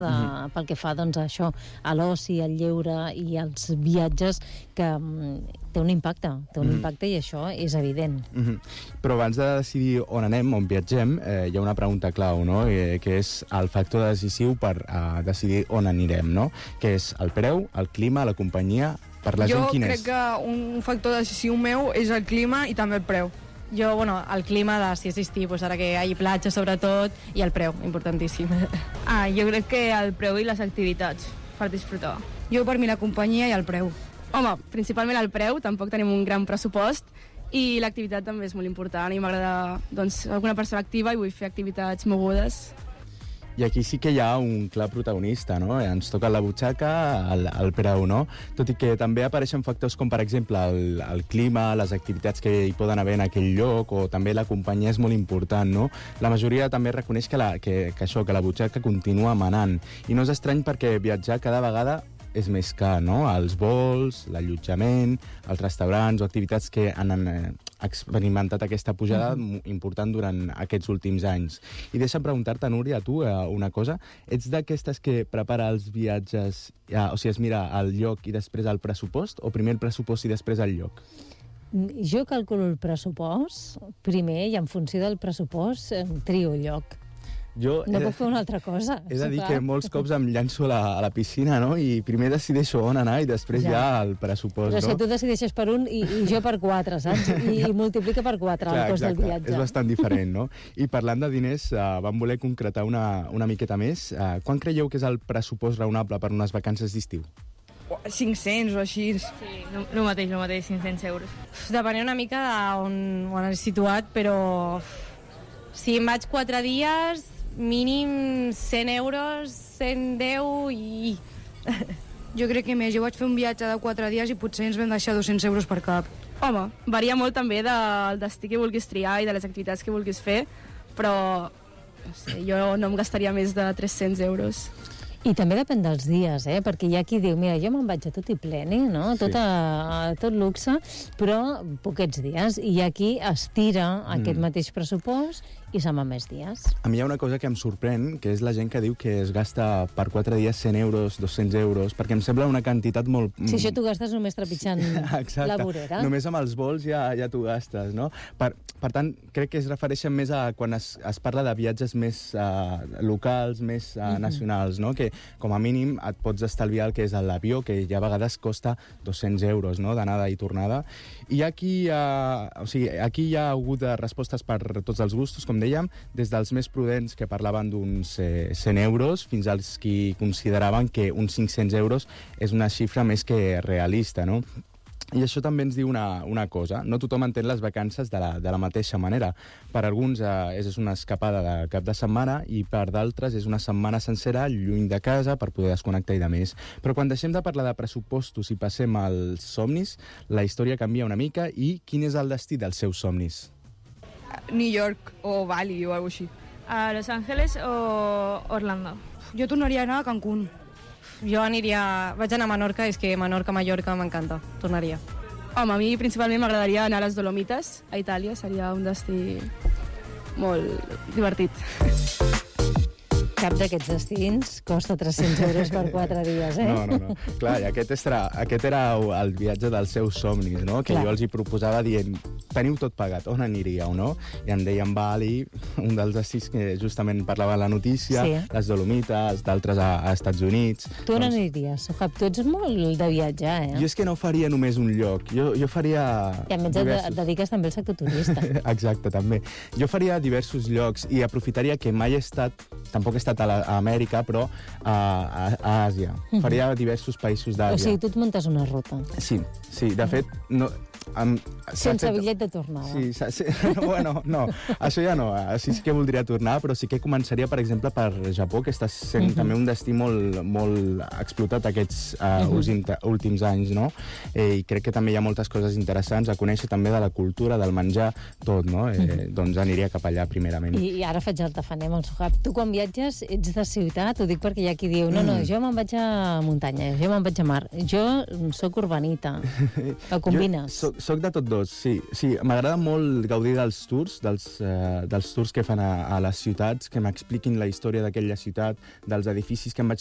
pel que fa doncs, a això, a l'oci, al lleure i als viatges, que té un impacte i això és evident. Però abans de decidir on anem, on viatgem, hi ha una pregunta clau, no? Que és el factor decisiu per decidir on anirem, no? Que és el preu, el clima, la companyia, per la gent quin és? Jo crec que un factor decisiu meu és el clima i també el preu. Jo, el clima de si és estiu, ara que hi hagi platja sobretot, i el preu, importantíssim. Jo crec que el preu i les activitats per disfrutar. Jo per mi la companyia i el preu. Home, principalment el preu, tampoc tenim un gran pressupost, i l'activitat també és molt important, i m'agrada, alguna persona activa i vull fer activitats mogudes. I aquí sí que hi ha un clar protagonista, no? Ens toca la butxaca, el preu, no? Tot i que també apareixen factors com, per exemple, el clima, les activitats que hi poden haver en aquell lloc, o també la companyia és molt important, no? La majoria també reconeix que la butxaca continua manant. I no és estrany perquè viatjar cada vegada és més car, no? Els vols, l'allotjament, els restaurants o activitats que han experimentat aquesta pujada important durant aquests últims anys. I deixa'm preguntar-te, Núria, a tu una cosa. Ets d'aquestes que prepara els viatges, o sigui, es mira el lloc i després el pressupost, o primer el pressupost i després el lloc? Jo calculo el pressupost primer i en funció del pressupost trio el lloc. No puc fer una altra cosa. He de dir que molts cops em llanço a la piscina, no? I primer decideixo on anar i després ja el pressupost, no? Però si tu decideixes per un i jo per 4, saps? I multiplica per 4 el cost del viatge. És bastant diferent, no? I parlant de diners, vam voler concretar una miqueta més. Quan creieu que és el pressupost raonable per unes vacances d'estiu? 500 o així. Sí, el mateix, 500 euros. Depenent una mica d'on has situat, però si em vaig 4 dies, mínim 100 euros, 110 i... Jo crec que més. Jo vaig fer un viatge de 4 dies i potser ens vam deixar 200 euros per cap. Home, varia molt també del destí que vulguis triar i de les activitats que vulguis fer, però no sé, jo no em gastaria més de 300 euros. I també depèn dels dies, perquè hi ha qui diu, mira, jo me'n vaig a tot i pleni, no? Sí. Tot luxe, però poquets dies. I hi ha qui estira aquest mateix pressupost i se'n va més dies. A mi hi ha una cosa que em sorprèn, que és la gent que diu que es gasta per 4 dies 100 euros, 200 euros, perquè em sembla una quantitat molt... Si això t'ho gastes només trepitjant la vorera. Només amb els vols ja t'ho gastes, no? Per tant, crec que es refereixen més a quan es parla de viatges més locals, més nacionals, no? Que com a mínim et pots estalviar el que és l'avió, que ja a vegades costa 200 euros, no? D'anada i tornada. I aquí hi ha hagut respostes per tots els gustos, com dèiem, des dels més prudents que parlaven d'uns 100 euros fins als qui consideraven que uns 500 euros és una xifra més que realista, no? I això també ens diu una cosa. No tothom entén les vacances de la mateixa manera. Per alguns és una escapada de cap de setmana i per d'altres és una setmana sencera lluny de casa per poder desconnectar i de més. Però quan deixem de parlar de pressupostos i passem als somnis, la història canvia una mica. I quin és el destí dels seus somnis? New York o Bali o alguna cosa així. A Los Ángeles o Orlando. Jo tornaria a anar a Cancún. Jo vaig anar a Menorca, és que Menorca-Mallorca m'encanta, tornaria. Home, a mi principalment m'agradaria anar a les Dolomites, a Itàlia, seria un destí molt divertit. Cap d'aquests destins costa 300 euros per 4 dies, No. Clar, i aquest era el viatge dels seus somnis, no? Que jo els hi proposava dient, teniu tot pagat, on aniríeu, no? I em deien Bali, un dels destins que justament parlava la notícia, les Dolomites, d'altres a Estats Units. Tu on aniries, Sohab? Tu ets molt de viatjar, Jo és que no faria només un lloc, jo faria... I a més et dediques també al sector turista. Exacte, també. Jo faria diversos llocs i aprofitaria que mai he estat, tampoc he estat a Amèrica, però a Àsia. Faria diversos països d'Àsia. O sigui, tu et muntes una ruta. Sí, de fet... Sense bitllet de tornada. Sí, bueno, no, això ja no. Així sí que voldria tornar, però sí que començaria, per exemple, per Japó, que està sent també un destí molt explotat aquests últims anys, no? I crec que també hi ha moltes coses interessants a conèixer també de la cultura, del menjar, tot, no? Doncs aniria cap allà primerament. I ara faig el tafanem al Sohab. Tu quan viatges ets de ciutat, ho dic perquè hi ha qui diu no, jo me'n vaig a muntanya, jo me'n vaig a mar. Jo sóc urbanita. Ho combines? Soc de tots dos, sí. M'agrada molt gaudir dels tours que fan a les ciutats, que m'expliquin la història d'aquella ciutat, dels edificis que em vaig